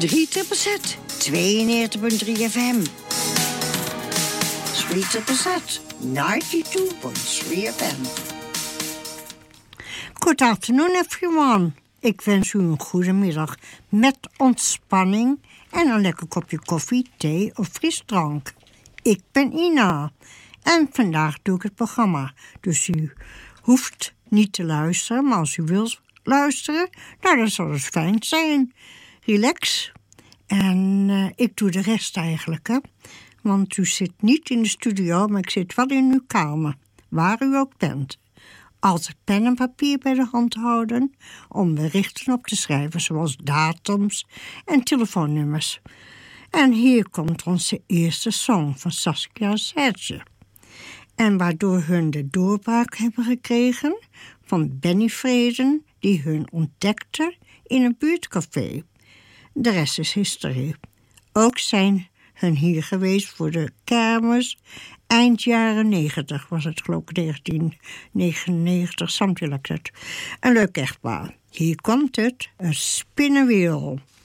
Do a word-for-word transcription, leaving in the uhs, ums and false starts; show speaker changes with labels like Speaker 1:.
Speaker 1: drie triple Z, tweeënnegentig punt drie F M. three triple Z, ninety-two point three F M.
Speaker 2: Good afternoon, everyone. Ik wens u een goede middag met ontspanning en een lekker kopje koffie, thee of frisdrank. Ik ben Ina en vandaag doe ik het programma. Dus u hoeft niet te luisteren, maar als u wilt luisteren, nou, dan zal het fijn zijn. Relax. En uh, ik doe de rest eigenlijk, hè. Want u zit niet in de studio, maar ik zit wel in uw kamer, waar u ook bent. Altijd pen en papier bij de hand houden om berichten op te schrijven, zoals datums en telefoonnummers. En hier komt onze eerste song van Saskia Serge. En waardoor hun de doorbraak hebben gekregen van Benny Vreden, die hun ontdekte in een buurtcafé. De rest is historie. Ook zijn hun hier geweest voor de kermis. Eind jaren negentig was het, geloof ik, negentien negenennegentig, something like that. Een leuk echtpaar. Hier komt het, een spinnenwiel.